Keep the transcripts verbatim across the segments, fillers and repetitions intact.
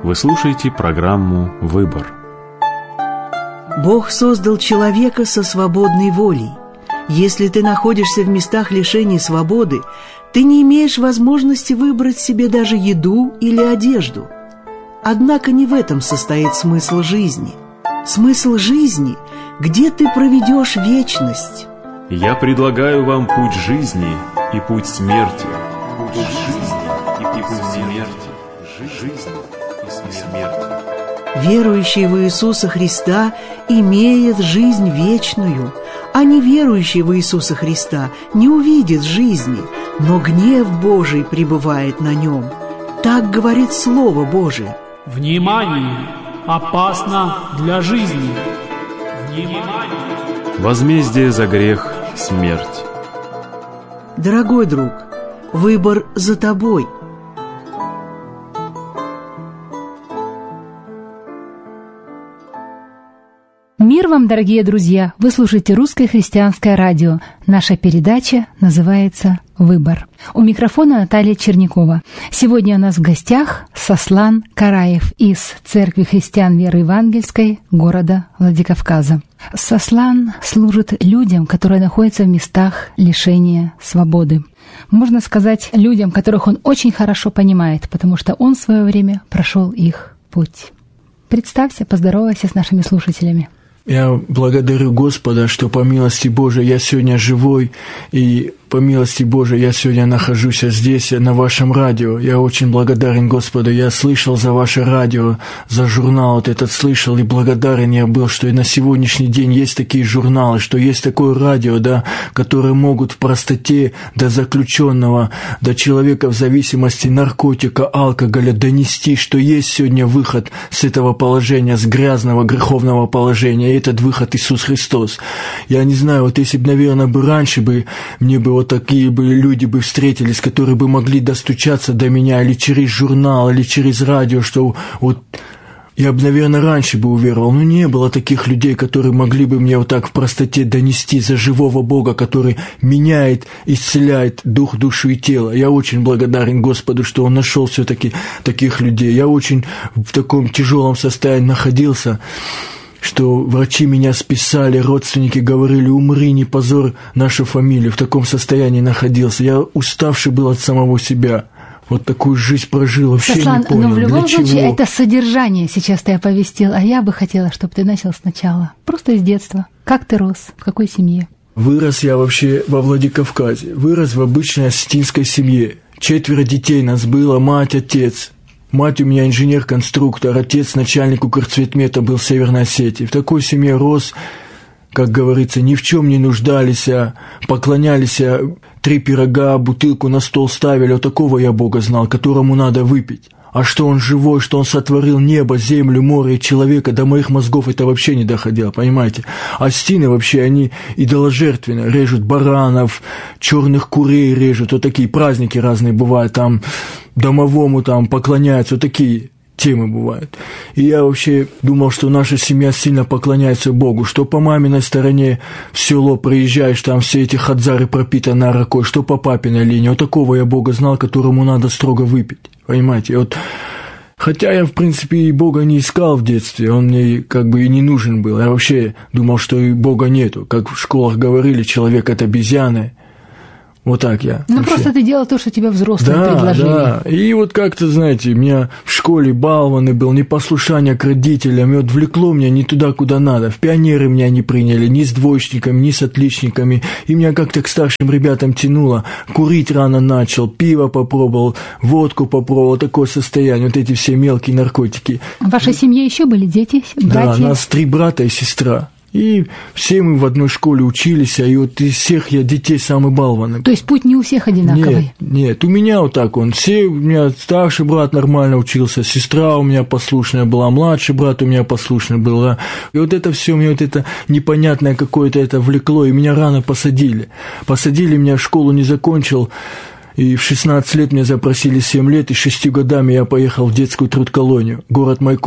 Вы слушаете программу «Выбор». Бог создал человека со свободной волей. Если ты находишься в местах лишения свободы, ты не имеешь возможности выбрать себе даже еду или одежду. Однако не в этом состоит смысл жизни. Смысл жизни – где ты проведешь вечность. Я предлагаю вам путь жизни и путь смерти. Путь жизни и путь смерти. Жизнь и смерть. Верующий в Иисуса Христа имеет жизнь вечную, а неверующий в Иисуса Христа не увидит жизни, но гнев Божий пребывает на нем. Так говорит Слово Божие. Внимание! Опасно для жизни! Внимание! Возмездие за грех – смерть. Дорогой друг, выбор за тобой. Мир вам, дорогие друзья! Вы слушаете Русское христианское радио. Наша передача называется «Выбор». У микрофона Наталья Чернякова. Сегодня у нас в гостях Сослан Караев из Церкви христиан веры евангельской города Владикавказа. Сослан служит людям, которые находятся в местах лишения свободы. Можно сказать, людям, которых он очень хорошо понимает, потому что он в свое время прошел их путь. Представься, поздоровайся с нашими слушателями. Я благодарю Господа, что по милости Божией я сегодня живой, и по милости Божией я сегодня нахожусь здесь, на вашем радио. Я очень благодарен Господу. Я слышал за ваше радио, за журнал вот этот слышал, и благодарен я был, что и на сегодняшний день есть такие журналы, что есть такое радио, да, которые могут в простоте до заключенного, до человека в зависимости наркотика, алкоголя донести, что есть сегодня выход с этого положения, с грязного, греховного положения, и этот выход Иисус Христос. Я не знаю, вот если бы, наверное, бы раньше бы мне бы вот такие бы люди бы встретились, которые бы могли достучаться до меня или через журнал, или через радио, что вот я бы, наверное, раньше бы уверовал, но не было таких людей, которые могли бы мне вот так в простоте донести за живого Бога, который меняет, исцеляет дух, душу и тело. Я очень благодарен Господу, что Он нашел все-таки таких людей. Я очень в таком тяжелом состоянии находился, что врачи меня списали, родственники говорили: умри, не позорь нашу фамилию. В таком состоянии находился. Я уставший был от самого себя. Вот такую жизнь прожил, вообще Сослан, не понял, но в любом для случае чего. это содержание сейчас ты оповестил, а я бы хотела, чтобы ты начал сначала. Просто с детства. Как ты рос? В какой семье? Вырос я вообще во Владикавказе. Вырос в обычной осетинской семье. Четверо детей нас было, мать, отец. Мать у меня инженер-конструктор, отец начальник Укрцветмета был в Северной Осетии. В такой семье рос, как говорится, ни в чем не нуждались, поклонялись, три пирога, бутылку на стол ставили. Вот такого я Бога знал, которому надо выпить. А что Он живой, что Он сотворил небо, землю, море и человека, до моих мозгов это вообще не доходило, понимаете? А стены вообще, они идоложертвенные, режут баранов, черных курей режут, вот такие праздники разные бывают, там домовому там поклоняются, вот такие темы бывают. И я вообще думал, что наша семья сильно поклоняется Богу, что по маминой стороне в село приезжаешь, там все эти хадзары пропитаны ракой, что по папиной линии. Вот такого я Бога знал, которому надо строго выпить, понимаете? И вот, хотя я, в принципе, и Бога не искал в детстве, Он мне как бы и не нужен был. Я вообще думал, что и Бога нету. Как в школах говорили, человек – это обезьяна. Вот так я. Ну, вообще. просто ты делал то, что тебе взрослые да, предложили. Да, и вот как-то, знаете, у меня в школе балваны был, непослушание к родителям, и вот влекло меня не туда, куда надо. В пионеры меня не приняли, ни с двоечниками, ни с отличниками, и меня как-то к старшим ребятам тянуло. Курить рано начал, пиво попробовал, водку попробовал, такое состояние, вот эти все мелкие наркотики. В вашей семье еще были дети, братья? Да, нас три брата и сестра. И все мы в одной школе учились, и вот из всех я детей самый балванный. То есть путь не у всех одинаковый? Нет, нет, у меня вот так он. Все, у меня старший брат нормально учился, сестра у меня послушная была, младший брат у меня послушный был. Да? И вот это все, мне вот это непонятное какое-то это влекло, и меня рано посадили. Посадили, меня в школу не закончил. И в шестнадцать лет меня запросили семь лет, и шестью годами я поехал в детскую трудколонию, город Майкоп.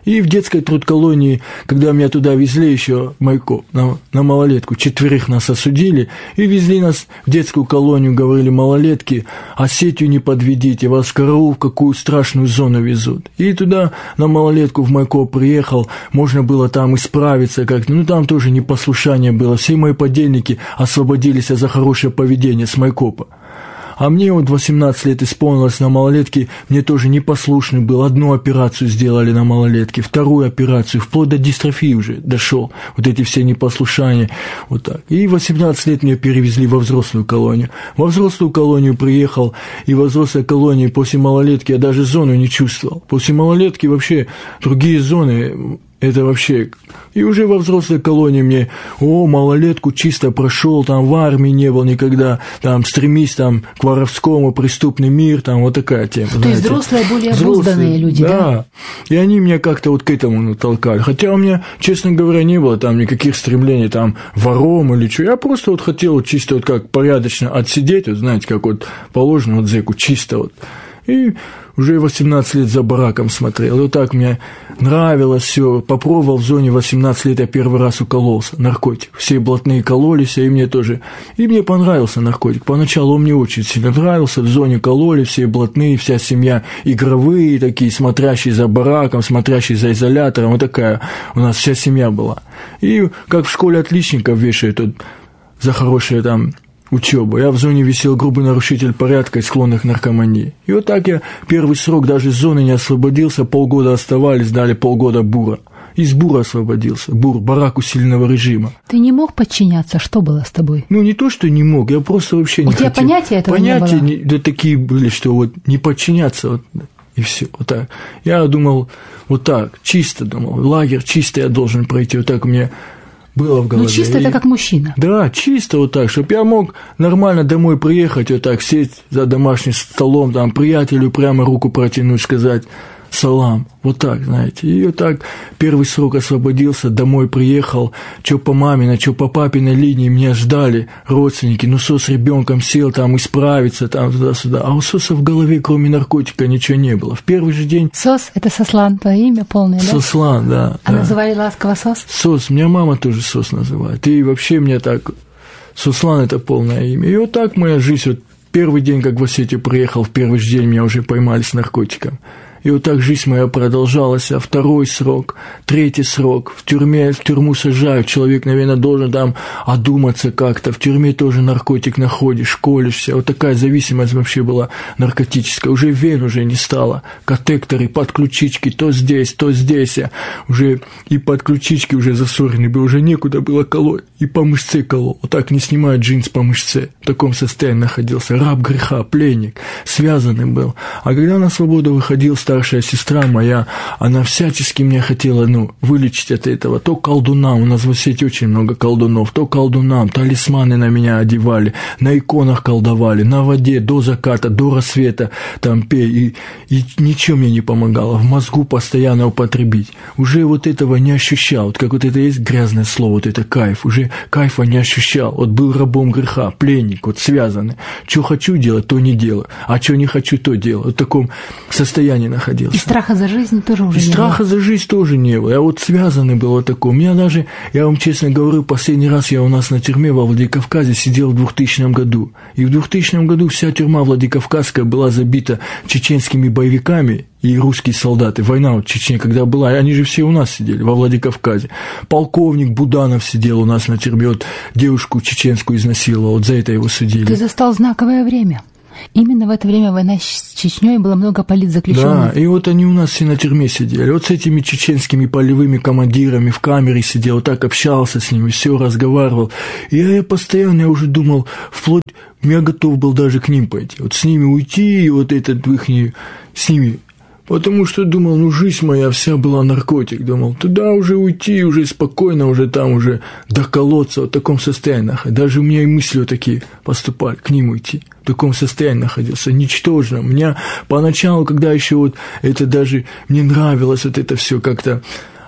И в детской трудколонии, когда меня туда везли еще, Майко, на, на малолетку, четверых нас осудили, и везли нас в детскую колонию, говорили, малолетки, Осетию не подведите, вас в караул в какую страшную зону везут. И туда на малолетку в Майко приехал, можно было там исправиться как-то, ну там тоже непослушание было, все мои подельники освободились за хорошее поведение с Майкопа. А мне вот восемнадцать лет исполнилось на малолетке, мне тоже непослушный был. Одну операцию сделали на малолетке, вторую операцию, вплоть до дистрофии уже дошел. Вот эти все непослушания, вот так. И восемнадцать лет меня перевезли во взрослую колонию. Во взрослую колонию приехал, и во взрослой колонии после малолетки я даже зону не чувствовал. После малолетки вообще другие зоны... Это вообще... И уже во взрослой колонии мне, о, малолетку чисто прошел, там в армии не был никогда, там стремись там к воровскому, преступный мир, там вот такая тема. То знаете. есть взрослые, более обузданные люди, да? Да, и они меня как-то вот к этому ну, толкали. Хотя у меня, честно говоря, не было там никаких стремлений там вором или что. Я просто вот хотел вот чисто вот как порядочно отсидеть, вот знаете, как вот положено вот зэку, чисто вот. И уже восемнадцать лет за бараком смотрел. И вот так мне нравилось все. Попробовал в зоне восемнадцать лет, я первый раз укололся. Наркотик. Все блатные кололись, и мне тоже. И мне понравился наркотик. Поначалу он мне очень сильно нравился. В зоне кололи, все блатные, вся семья игровые такие, смотрящие за бараком, смотрящие за изолятором. Вот такая у нас вся семья была. И как в школе отличников вешают вот, за хорошее там... учебу. Я в зоне висел грубый нарушитель порядка и склонных к наркомании. И вот так я первый срок даже из зоны не освободился, полгода оставались, дали полгода бура. Из бура освободился. Бур, барак усиленного режима. Ты не мог подчиняться? Что было с тобой? Ну, не то, что не мог, я просто вообще не У хотел. тебя понятия этого понятия не было? Не, да, такие были, что вот не подчиняться, вот, и все, вот так. Я думал, вот так, чисто думал, лагерь чисто я должен пройти, вот так у меня... было в голове. Ну, чисто и... это как мужчина. Да, чисто вот так, чтобы я мог нормально домой приехать, вот так, сесть за домашним столом, там, приятелю прямо руку протянуть, сказать салам, вот так, знаете. И вот так первый срок освободился, домой приехал, что по маминой, что по папиной линии меня ждали родственники, ну, СОС с ребенком сел там исправиться, там, туда-сюда. А у СОСа в голове, кроме наркотика, ничего не было. В первый же день... СОС – это Сослан, твое имя полное, да? Сослан, да. А да. называли ласково СОС? СОС, меня мама тоже СОС называет. И вообще меня так... Сослан – это полное имя. И вот так моя жизнь, вот первый день, как в Осетию приехал, в первый же день меня уже поймали с наркотиком. И вот так жизнь моя продолжалась, а второй срок, третий срок, в тюрьме, в тюрьму сажают, человек, наверное, должен там одуматься как-то, в тюрьме тоже наркотик находишь, колешься, вот такая зависимость вообще была наркотическая, уже вен уже не стало, катетеры, подключички, то здесь, то здесь, уже и подключички уже засорены, бы уже некуда было колоть, и по мышце колол, вот так не снимают джинс по мышце, в таком состоянии находился, раб греха, пленник, связанный был, а когда на свободу выходил, старшая сестра моя, она всячески меня хотела, ну, вылечить от этого. То колдунам, у нас в Осетии очень много колдунов, то колдунам, талисманы на меня одевали, на иконах колдовали, на воде до заката, до рассвета, там, пей, и, и ничего мне не помогало, в мозгу постоянно употребить. Уже вот этого не ощущал, вот как вот это есть грязное слово, вот это кайф, уже кайфа не ощущал, вот был рабом греха, пленник, вот связанный. Что хочу делать, то не делаю, а что не хочу, то делаю. Вот в таком состоянии находился. И страха за жизнь тоже уже и не было? страха за жизнь тоже не было. Я вот связанный был вот такой. У меня даже, я вам честно говорю, последний раз я у нас на тюрьме во Владикавказе сидел в двухтысячном году. И в двухтысячном году вся тюрьма Владикавказская была забита чеченскими боевиками и русские солдаты. Война вот в Чечне, когда была, они же все у нас сидели, во Владикавказе. Полковник Буданов сидел у нас на тюрьме, вот девушку чеченскую изнасиловал, вот за это его судили. Ты застал знаковое время. Именно в это время война с Чечней, было много политзаключенных. Да, и вот они у нас все на тюрьме сидели. Вот с этими чеченскими полевыми командирами в камере сидел, вот так общался с ними, все разговаривал. И я, я постоянно, я уже думал, вплоть, я готов был даже к ним пойти. Вот с ними уйти, и вот этот в их, с ними... Потому что думал, ну, жизнь моя вся была наркотик. Думал, туда уже уйти, уже спокойно, уже там уже доколоться, вот в таком состоянии. Даже у меня и мысли вот такие поступали, к ним уйти. В таком состоянии находился, ничтожно. У меня поначалу, когда еще вот это даже мне нравилось, вот это все как-то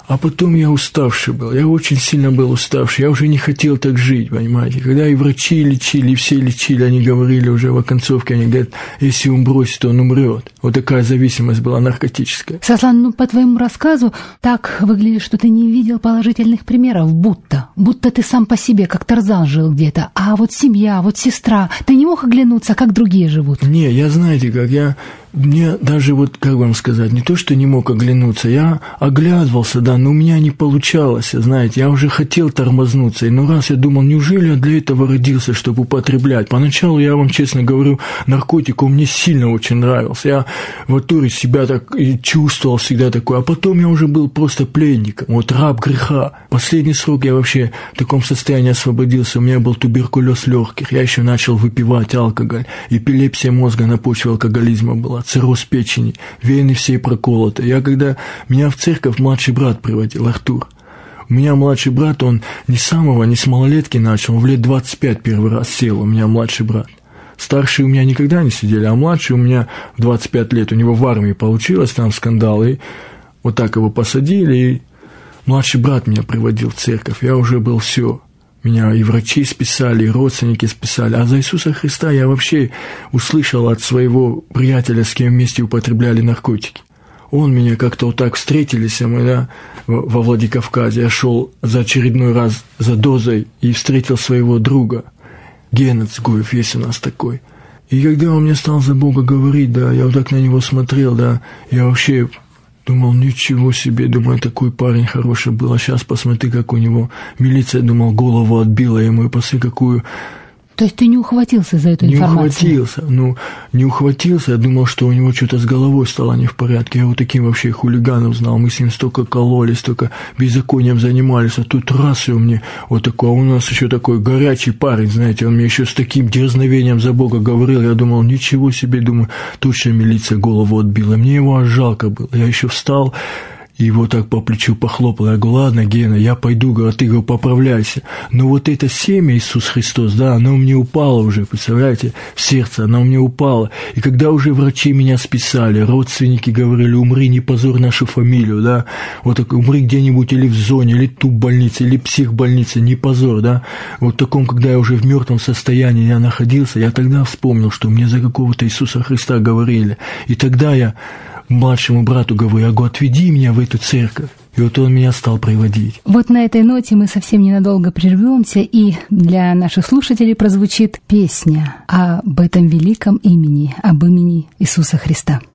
А потом я уставший был, я очень сильно был уставший, я уже не хотел так жить, понимаете. Когда и врачи лечили, и все лечили, они говорили уже в оконцовке, они говорят, если он бросит, то он умрет. Вот такая зависимость была наркотическая. Сослан, ну по твоему рассказу так выглядит, что ты не видел положительных примеров, будто, будто ты сам по себе, как Тарзан жил где-то, а вот семья, вот сестра, ты не мог оглянуться, как другие живут? Не, я знаете как, я... Мне даже вот, как вам сказать, не то, что не мог оглянуться, я оглядывался, да, но у меня не получалось, знаете, я уже хотел тормознуться, и ну раз я думал, неужели я для этого родился, чтобы употреблять? Поначалу, я вам честно говорю, наркотик он мне сильно очень нравился, я в натуре себя так и чувствовал всегда такой, а потом я уже был просто пленником, вот раб греха. Последний срок я вообще в таком состоянии освободился, у меня был туберкулез легких, я еще начал выпивать алкоголь, эпилепсия мозга на почве алкоголизма была, цирроз печени, вены все проколоты. Я когда меня в церковь младший брат приводил, Артур. У меня младший брат, он не с самого, не с малолетки начал, он в лет двадцать пять первый раз сел, у меня младший брат. Старшие у меня никогда не сидели, а младший у меня в двадцать пять лет, у него в армии получилось там скандал, и вот так его посадили, и младший брат меня приводил в церковь, я уже был все. Меня и врачи списали, и родственники списали. А за Иисуса Христа я вообще услышал от своего приятеля, с кем вместе употребляли наркотики. Он меня как-то вот так встретились, мы, да, во Владикавказе. Я шел за очередной раз за дозой и встретил своего друга. Гена Цгуев, есть у нас такой. И когда он мне стал за Бога говорить, да, я вот так на него смотрел, да, я вообще... Думал, ничего себе, думаю, такой парень хороший был, а сейчас посмотри, как у него милиция, думал, голову отбила ему, и посмотри, какую... То есть ты не ухватился за эту не информацию? Не ухватился, ну, не ухватился, я думал, что у него что-то с головой стало не в порядке, я вот таким вообще хулиганом знал, мы с ним столько кололись, столько беззаконием занимались, а тут раз, и у меня вот такой, а у нас еще такой горячий парень, знаете, он мне еще с таким дерзновением за Бога говорил, я думал, ничего себе, думаю, точно милиция голову отбила, мне его аж жалко было, я еще встал, и вот так по плечу похлопал. Я говорю, ладно, Гена, я пойду, говорю, а ты, говорю, поправляйся. Но вот это семя Иисус Христос, да, оно мне упало уже, представляете, в сердце, оно мне упало. И когда уже врачи меня списали, родственники говорили, умри, не позорь нашу фамилию, да, вот так, умри где-нибудь или в зоне, или тут больница, или психбольница, не позор, да. Вот в таком, когда я уже в мертвом состоянии я находился, я тогда вспомнил, что мне за какого-то Иисуса Христа говорили. И тогда я младшему брату говорю, я говорю, отведи меня в эту церковь. И вот он меня стал приводить. Вот на этой ноте мы совсем ненадолго прервемся, и для наших слушателей прозвучит песня об этом великом имени, об имени Иисуса Христа.